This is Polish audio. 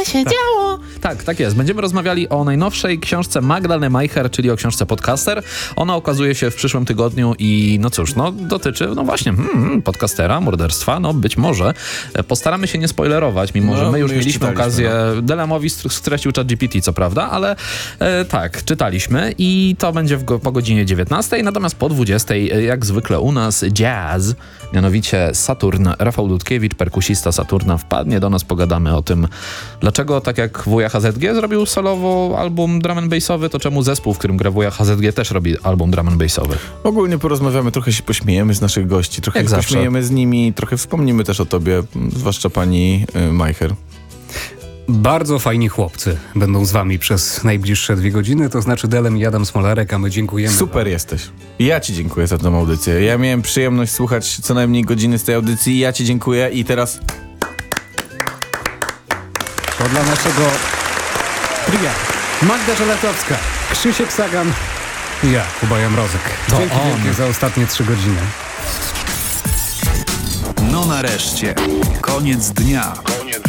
się działo. Tak jest. Będziemy rozmawiali o najnowszej książce Magdaleny Majcher, czyli o książce Podcaster. Ona okazuje się w przyszłym tygodniu i no cóż, dotyczy właśnie podcastera, morderstwa, być może. Postaramy się nie spoilerować, mimo że my już mieliśmy okazję. Delemowi streścił ChatGPT, co prawda, ale tak, czytaliśmy i to będzie po godzinie 19, natomiast po 20, jak zwykle u nas, jazz, mianowicie Saturn. Rafał Dudkiewicz, perkusista Saturna, wpadnie do nas, pogadamy o tym, dlaczego tak jak wuja HZG zrobił solowo album drum and bassowy, to czemu zespół, w którym gra wuja HZG, też robi album drum and bassowy. Ogólnie porozmawiamy, trochę się pośmiejemy z naszych gości, trochę się pośmiejemy z nimi, trochę wspomnimy też o tobie, zwłaszcza pani Majcher. Bardzo fajni chłopcy będą z wami przez najbliższe 2 godziny, to znaczy Delem i Adam Smolarek, a my dziękujemy. Super jesteś. Ja ci dziękuję za tę audycję. Ja miałem przyjemność słuchać co najmniej godziny z tej audycji i ja ci dziękuję i teraz... To dla naszego tria. Magda Żelatowska, Krzysiek Sagan i ja, Kuba Jamrozek. Dzięki wielkie za ostatnie 3 godziny. No nareszcie, koniec dnia.